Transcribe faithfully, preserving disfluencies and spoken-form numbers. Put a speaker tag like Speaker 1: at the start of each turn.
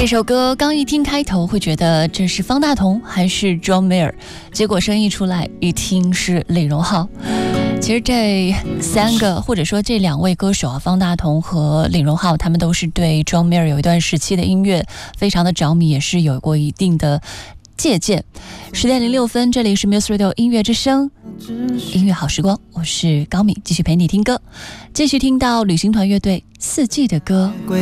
Speaker 1: 这首歌刚一听开头会觉得这是方大同还是 John Mayer， 结果声音一出来一听是李荣浩。其实这三个或者说这两位歌手啊，方大同和李荣浩，他们都是对 John Mayer 有一段时期的音乐非常的着迷，也是有过一定的借鉴。十点零六分，这里是 Muse Radio 音乐之声，音乐好时光，我是高敏，继续陪你听歌，继续听到旅行团乐队四季的歌。